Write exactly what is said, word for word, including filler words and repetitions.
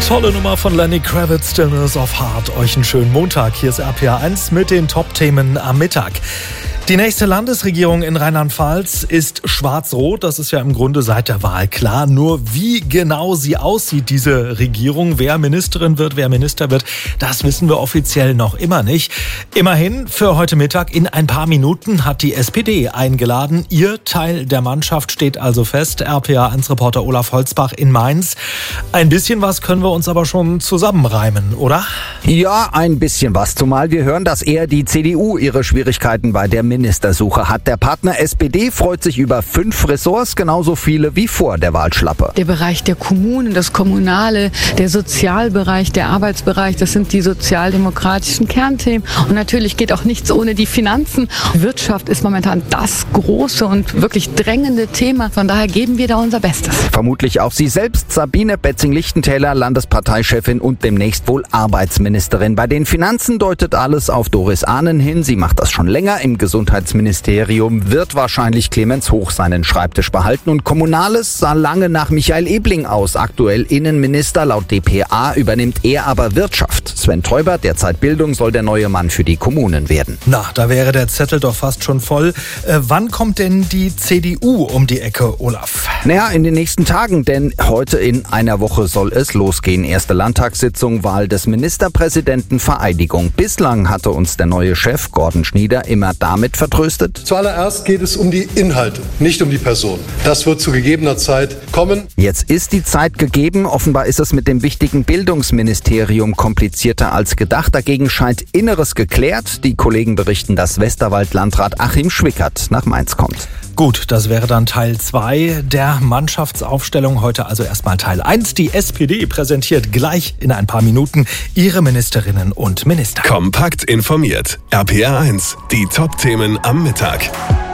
Tolle Nummer von Lenny Kravitz, Stillness of Heart. Euch einen schönen Montag. Hier ist R P R eins mit den Top-Themen am Mittag. Die nächste Landesregierung in Rheinland-Pfalz ist schwarz-rot. Das ist ja im Grunde seit der Wahl klar. Nur wie genau sie aussieht, diese Regierung, wer Ministerin wird, wer Minister wird, das wissen wir offiziell noch immer nicht. Immerhin, für heute Mittag in ein paar Minuten hat die S P D eingeladen. Ihr Teil der Mannschaft steht also fest. R P R eins Reporter Olaf Holzbach in Mainz. Ein bisschen was können wir uns aber schon zusammenreimen, oder? Ja, ein bisschen was. Zumal wir hören, dass eher die C D U ihre Schwierigkeiten bei der Ministersuche hat. Der Partner S P D freut sich über fünf Ressorts, genauso viele wie vor der Wahlschlappe. Der Bereich der Kommunen, das Kommunale, der Sozialbereich, der Arbeitsbereich, das sind die sozialdemokratischen Kernthemen. Und natürlich geht auch nichts ohne die Finanzen. Wirtschaft ist momentan das große und wirklich drängende Thema. Von daher geben wir da unser Bestes. Vermutlich auch sie selbst, Sabine Betzing-Lichtentäler, Landesparteichefin und demnächst wohl Arbeitsministerin. Bei den Finanzen deutet alles auf Doris Ahnen hin. Sie macht das schon länger im Gesundheitsministerium, wird wahrscheinlich Clemens Hoch seinen Schreibtisch behalten. Und Kommunales sah lange nach Michael Ebling aus. Aktuell Innenminister, laut D P A übernimmt er aber Wirtschaft. Sven Teuber, derzeit Bildung, soll der neue Mann für die Kommunen werden. Na, da wäre der Zettel doch fast schon voll. Äh, wann kommt denn die C D U um die Ecke, Olaf? Naja, in den nächsten Tagen, denn heute in einer Woche soll es losgehen. Erste Landtagssitzung, Wahl des Ministerpräsidenten, Vereidigung. Bislang hatte uns der neue Chef, Gordon Schnieder, immer damit vertröstet. Zuallererst geht es um die Inhalte, nicht um die Person. Das wird zu gegebener Zeit kommen. Jetzt ist die Zeit gegeben. Offenbar ist es mit dem wichtigen Bildungsministerium komplizierter als gedacht. Dagegen scheint Inneres geklärt. Die Kollegen berichten, dass Westerwald-Landrat Achim Schwickert nach Mainz kommt. Gut, das wäre dann Teil zwei der Mannschaftsaufstellung. Heute also erstmal Teil eins. Die S P D präsentiert gleich in ein paar Minuten ihre Ministerinnen und Minister. Kompakt informiert. R P R eins. Die Top-Themen am Mittag.